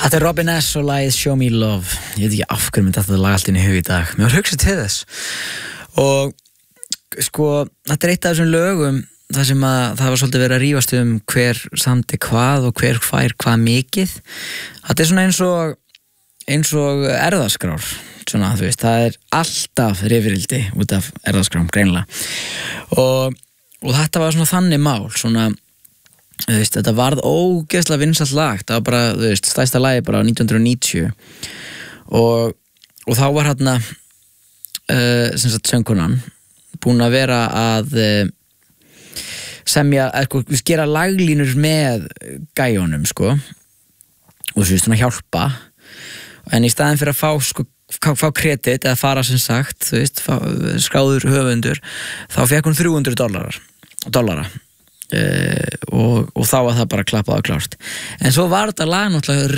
Þetta Robin S. og lagið Show Me Love. Ég veit ekki af hverju þetta lag allt inn í hug í dag. Mér var hugsað til þess. Og sko, þetta eitt af þessum lögum þar sem að það var svolítið verið að rífast hver samdi hvað og hver fær hvað mikið. Þetta svona eins og erfðaskrár. Svona, þú veist, það alltaf rifrildi út af erfðaskrám, greinilega. Og þetta var svona þannig mál, svona þú veist, þetta varð ógeðslega vinsælt lag. Það var bara, þú veist, stærsta lagi bara 1990 og þá var hérna sem sagt söngkonan búin að vera að semja, gera laglínur með gæjónum, sko, og þú veist, svona hjálpa, en í staðinn fyrir að fá kredit eða fara sem sagt, þú veist, skráður höfundur, þá fékk hún $300 og þá var það bara klappað og klárt. En svo var þetta lag náttúrulega